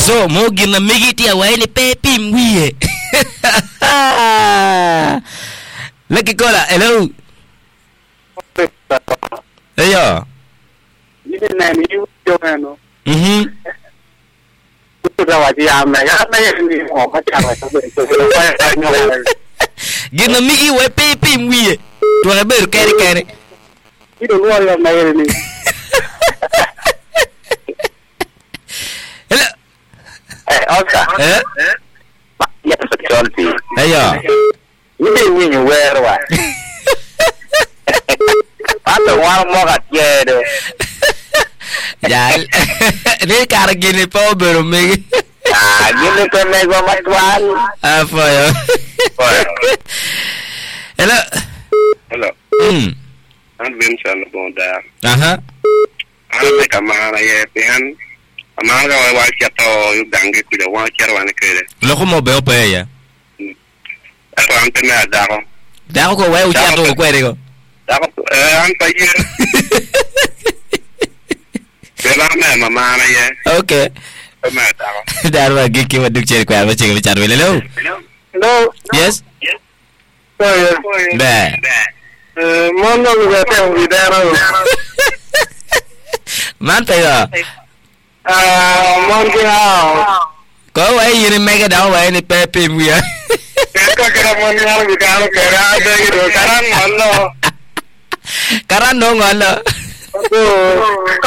So mo gina migiti away ni Pepe Mwie. Lucky Cola, hello. Ayo. Ini nani Joano. Gina migi we Pepe Mwie. Tu na ber kere. Itu luar yang main ini. Hello. Oscar. Ya security. Ayo. Ini win where wa. Ada orang mau kat je tu. Ya. Ni cara gini pa baru migi. Gini tu nego matuan. Apa ya? Hello. Hello. An Vincent Bonda. Aha. An me kamara ye pian. Amanga wa chato yudange kuja wa charwa ne kede. Loko mo be opa ya. Ako antena daro. Dako ko wa uchato ko kwere ko. Daro an pa ye. Bela me mama na ye. Okay. Me daro. Darwa giki wa dukche ko ba chinga bichar wele lo. Hello. Yes. Ba. Mono juga teng bidara. Manta ya. Mon kau. Ko wa yiri mega da wa ni Pepe Mwie. Kau kira mon yang bidara kira ada gitu. Karan mono. Karan dong ala. Kau